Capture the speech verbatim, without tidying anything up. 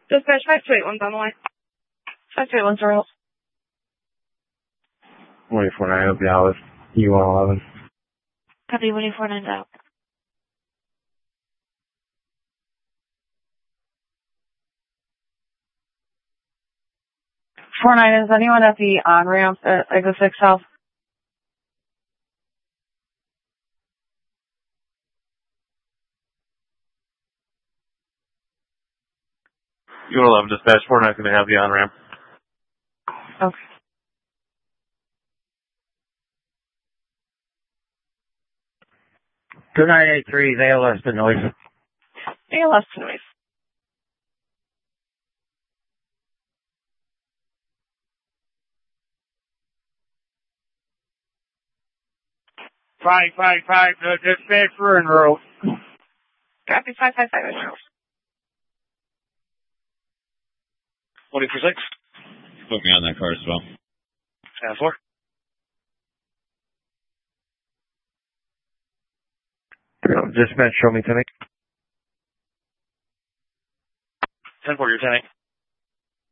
Dispatch five two eight one's on the line. five two eight one's Royals. one eight four nine, I'll be out with U one eleven. Copy one eight four nine's out. four nine, is anyone at the on-ramp at exit six South? U one eleven, dispatch four nine, going to have the on-ramp. Okay. two nine eight three, A L S to noise. A L S to noise. Five five five, uh, dispatch for en route. Copy five five five is Royals. one eight four six. Put me on that car as well. ten four. Dispatch, show me ten eight. ten four, you're ten eight.